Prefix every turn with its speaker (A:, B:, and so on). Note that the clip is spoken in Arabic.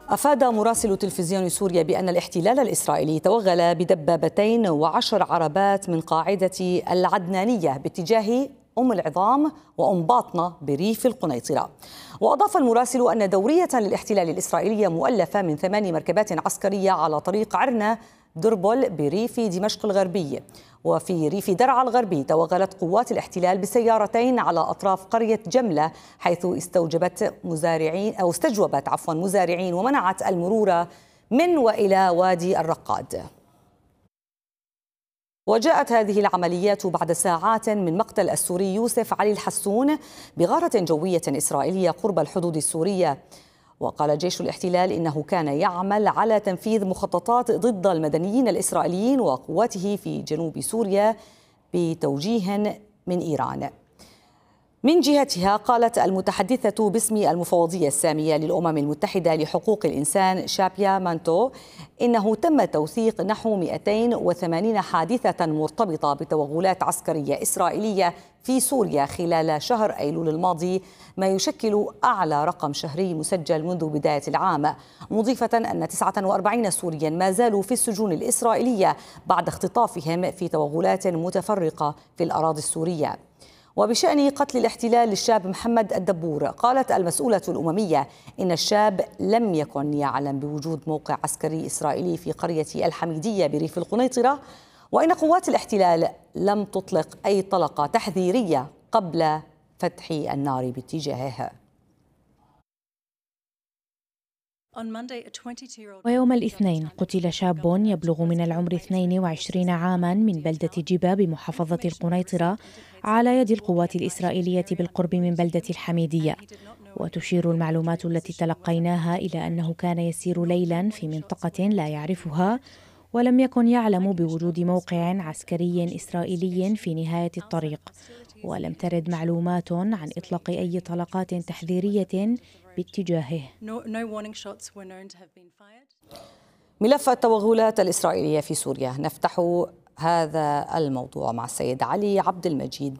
A: أفاد مراسل تلفزيون سوريا بأن الاحتلال الإسرائيلي توغل بدبابتين و10 عربات من قاعدة العدنانية باتجاه أم العظام وأم باطنة بريف القنيطرة. وأضاف المراسل أن دورية للاحتلال الإسرائيلي مؤلفة من 8 مركبات عسكرية على طريق عرنا دربل بريف دمشق الغربي. وفي ريف درعا الغربي توغلت قوات الاحتلال بسيارتين على أطراف قرية جملة، حيث استجوبت مزارعين ومنعت المرور من وإلى وادي الرقاد. وجاءت هذه العمليات بعد ساعات من مقتل السوري يوسف علي الحسون بغارة جوية إسرائيلية قرب الحدود السورية. وقال جيش الاحتلال إنه كان يعمل على تنفيذ مخططات ضد المدنيين الإسرائيليين وقواته في جنوب سوريا بتوجيه من إيران. من جهتها قالت المتحدثة باسم المفوضية السامية للأمم المتحدة لحقوق الإنسان شابيا مانتو إنه تم توثيق نحو 280 حادثة مرتبطة بتوغلات عسكرية إسرائيلية في سوريا خلال شهر أيلول الماضي، ما يشكل أعلى رقم شهري مسجل منذ بداية العام، مضيفة أن 49 سوريا ما زالوا في السجون الإسرائيلية بعد اختطافهم في توغلات متفرقة في الأراضي السورية. وبشأن قتل الاحتلال للشاب محمد الدبور، قالت المسؤولة الأممية إن الشاب لم يكن يعلم بوجود موقع عسكري إسرائيلي في قرية الحميدية بريف القنيطرة، وإن قوات الاحتلال لم تطلق أي طلقة تحذيرية قبل فتح النار باتجاهه.
B: ويوم الاثنين قتل شاب يبلغ من العمر 22 عاما من بلدة جبا بمحافظة القنيطرة على يد القوات الإسرائيلية بالقرب من بلدة الحميدية. وتشير المعلومات التي تلقيناها إلى أنه كان يسير ليلا في منطقة لا يعرفها، ولم يكن يعلم بوجود موقع عسكري إسرائيلي في نهاية الطريق، ولم ترد معلومات عن إطلاق أي طلقات تحذيرية باتجاهه.
A: ملف التوغلات الإسرائيلية في سوريا، نفتح هذا الموضوع مع السيد علي عبد المجيد.